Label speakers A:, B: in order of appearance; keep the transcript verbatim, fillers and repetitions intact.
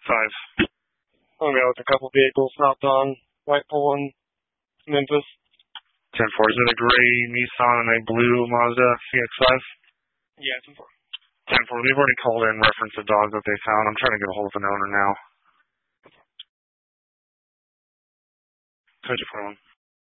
A: five.
B: I'll go with a couple vehicles stopped on Whitepole and Memphis.
A: ten four, is it a gray Nissan and a blue Mazda C X five?
B: Yeah, ten four.
A: ten four, they've already called in reference a dog that they found. I'm trying to get a hold of an owner now. ten four one.